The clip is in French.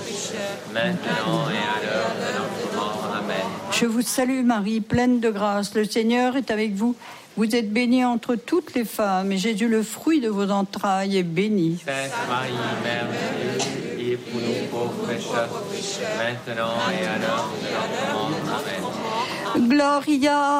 pécheurs, maintenant et à l'heure de notre mort. Amen. Je vous salue Marie, pleine de grâce, le Seigneur est avec vous. Vous êtes bénie entre toutes les femmes, et Jésus, le fruit de vos entrailles, est béni. Sainte Marie, Mère de Dieu, priez pour nous pauvres pécheurs, maintenant et à l'heure de notre mort. Amen. Gloria